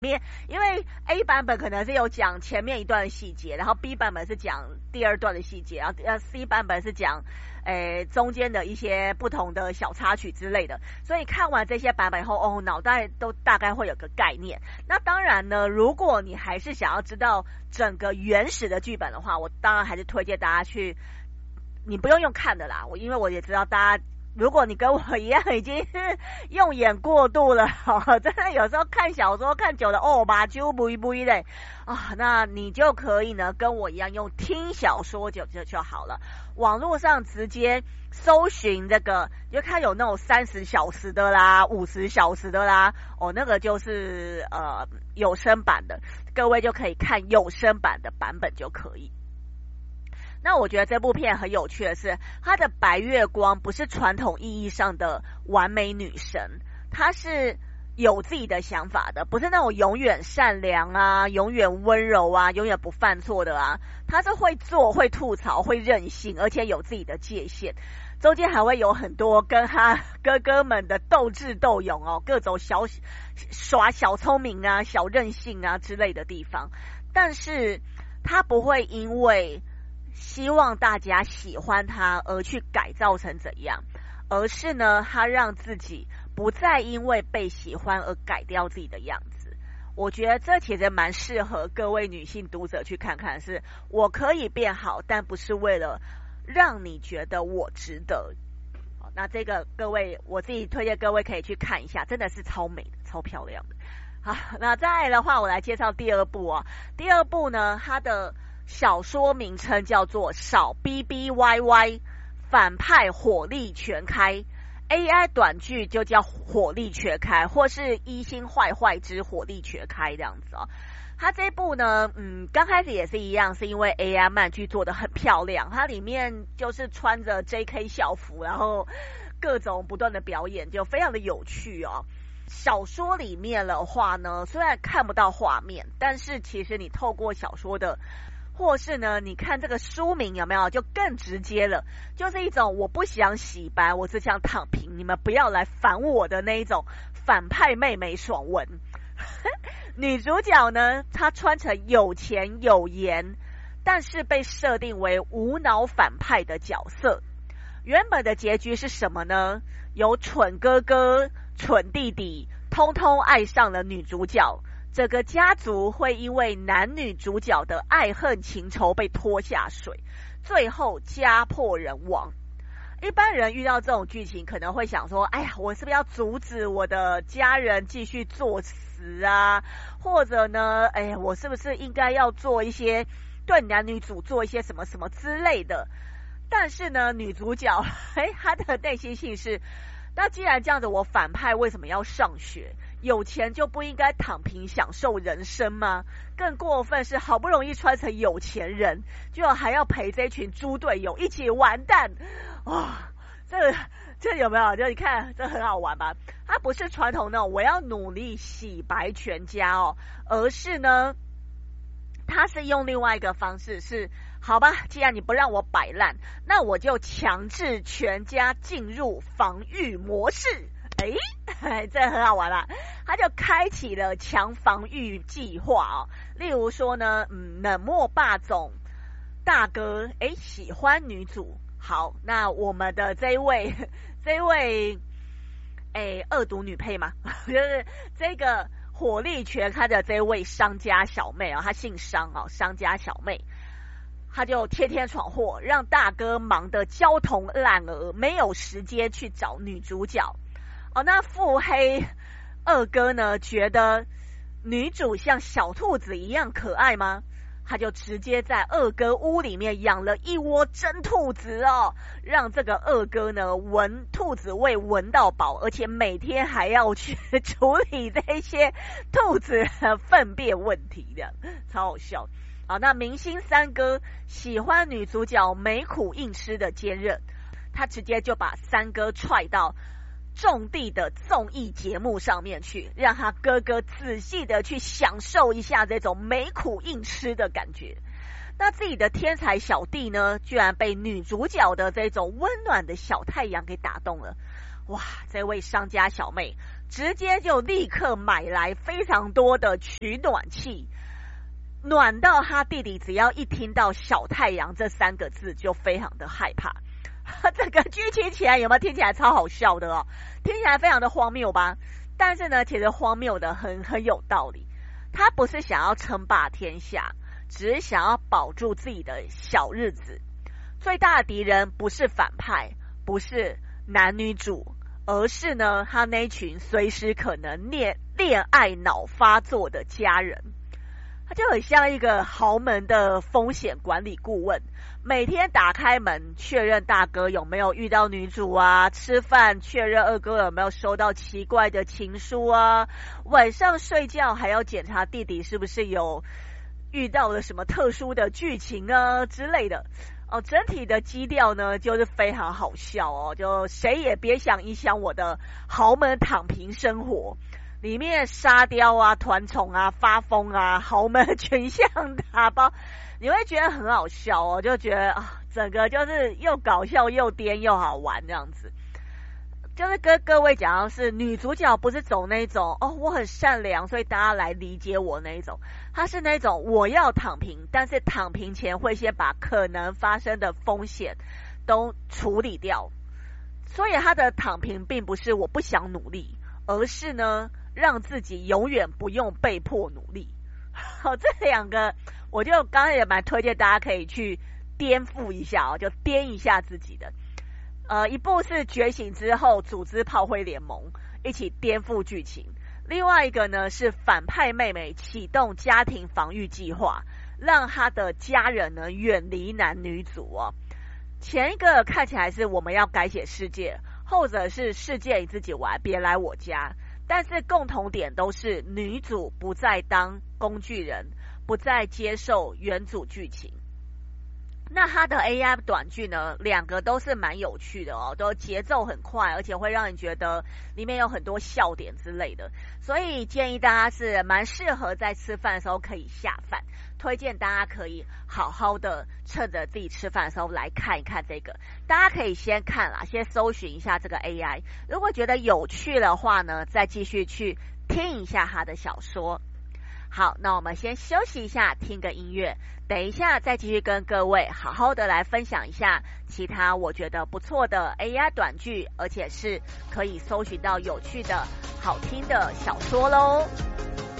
因为 A 版本可能是有讲前面一段的细节，然后 B 版本是讲第二段的细节，然后C 版本是讲中间的一些不同的小插曲之类的，所以看完这些版本后，脑袋都大概会有个概念。那当然呢，如果你还是想要知道整个原始的剧本的话，我当然还是推荐大家去，你不用看的啦，因为我也知道大家，如果你跟我一样已经用眼过度了，真的有时候看小说看久了，把就不一嘞啊，那你就可以呢跟我一样用听小说就好了。网络上直接搜寻这个，就看有那种30小时的啦、50小时的啦，那个就是有声版的，各位就可以看有声版的版本就可以。那我觉得这部片很有趣的是，她的白月光不是传统意义上的完美女神，她是有自己的想法的，不是那种永远善良啊、永远温柔啊、永远不犯错的啊，她是会做、会吐槽、会任性，而且有自己的界限。中间还会有很多跟他哥哥们的斗智斗勇各种耍小聪明啊、小任性啊之类的地方，但是他不会因为希望大家喜欢他而去改造成怎样，而是呢，他让自己不再因为被喜欢而改掉自己的样子。我觉得这其实蛮适合各位女性读者去看看，是我可以变好，但不是为了让你觉得我值得。那这个各位，我自己推荐各位可以去看一下，真的是超美的、超漂亮的。好，那再来的话，我来介绍第二部第二部呢，它的小说名称叫做少 BBYY， 反派火力全开， AI 短剧就叫火力全开，或是一心坏坏之火力全开这样子它这部呢刚开始也是一样，是因为 AI 漫剧做得很漂亮，它里面就是穿着 JK 校服，然后各种不断的表演，就非常的有趣小说里面的话呢，虽然看不到画面，但是其实你透过小说的，或是呢你看这个书名有没有，就更直接了，就是一种我不想洗白，我只想躺平，你们不要来烦我的那一种反派妹妹爽文女主角呢，她穿成有钱有颜，但是被设定为无脑反派的角色。原本的结局是什么呢？有蠢哥哥、蠢弟弟通通爱上了女主角，整个家族会因为男女主角的爱恨情仇被拖下水，最后家破人亡。一般人遇到这种剧情可能会想说，哎呀，我是不是要阻止我的家人继续作死啊？或者呢，我是不是应该要做一些对男女主做一些什么什么之类的？但是呢，女主角她的内心戏是，那既然这样子，我反派为什么要上学？有钱就不应该躺平享受人生吗？更过分是，好不容易穿成有钱人，就还要陪这群猪队友一起完蛋这有没有？就你看，这很好玩吧？它不是传统那种我要努力洗白全家而是呢，它是用另外一个方式是，好吧，既然你不让我摆烂，那我就强制全家进入防御模式。这很好玩啦，他就开启了强防御计划例如说呢，冷漠霸总大哥喜欢女主，好，那我们的这一位恶毒女配嘛，就是这个火力全开的这位商家小妹她姓商商家小妹，她就天天闯祸，让大哥忙得焦头烂额，没有时间去找女主角那腹黑二哥呢，觉得女主像小兔子一样可爱吗？他就直接在二哥屋里面养了一窝真兔子让这个二哥呢闻兔子味闻到饱，而且每天还要去处理这些兔子的粪便问题的，超好笑那明星三哥喜欢女主角没苦硬吃的坚韧，他直接就把三哥踹到种地的综艺节目上面去，让他哥哥仔细的去享受一下这种没苦硬吃的感觉。那自己的天才小弟呢，居然被女主角的这种温暖的小太阳给打动了。哇，这位商家小妹直接就立刻买来非常多的取暖器，暖到他弟弟只要一听到小太阳这3个字就非常的害怕。这个剧情起来有没有听起来超好笑的哦？听起来非常的荒谬吧？但是呢，其实荒谬的很有道理。他不是想要称霸天下，只是想要保住自己的小日子。最大的敌人不是反派，不是男女主，而是呢他那群随时可能恋爱脑发作的家人。他就很像一个豪门的风险管理顾问，每天打开门确认大哥有没有遇到女主啊，吃饭确认二哥有没有收到奇怪的情书啊，晚上睡觉还要检查弟弟是不是有遇到了什么特殊的剧情啊之类的。整体的基调呢就是非常好笑哦，就谁也别想影响我的豪门躺平生活。里面沙雕啊、团宠啊、发疯啊、豪门群像打包，你会觉得很好笑哦，就觉得整个就是又搞笑又颠又好玩这样子。就是跟各位讲的是，女主角不是走那种我很善良，所以大家来理解我那一种，她是那种我要躺平，但是躺平前会先把可能发生的风险都处理掉。所以她的躺平并不是我不想努力，而是呢让自己永远不用被迫努力。这2个我就刚才也蛮推荐大家可以去颠覆一下就颠一下自己的。一部是觉醒之后组织炮灰联盟一起颠覆剧情，另外一个呢是反派妹妹启动家庭防御计划，让她的家人呢远离男女主哦。前一个看起来是我们要改写世界，后者是世界你自己玩，别来我家。但是共同点都是女主不再当工具人，不再接受原主剧情。那它的 AI 短剧呢，2个都是蛮有趣的哦，都节奏很快，而且会让你觉得里面有很多笑点之类的，所以建议大家是蛮适合在吃饭的时候可以下饭，推荐大家可以好好的趁着自己吃饭的时候来看一看这个。大家可以先看啦，先搜寻一下这个 AI， 如果觉得有趣的话呢，再继续去听一下他的小说。好，那我们先休息一下，听个音乐，等一下再继续跟各位好好的来分享一下其他我觉得不错的 AI 短剧，而且是可以搜寻到有趣的好听的小说咯。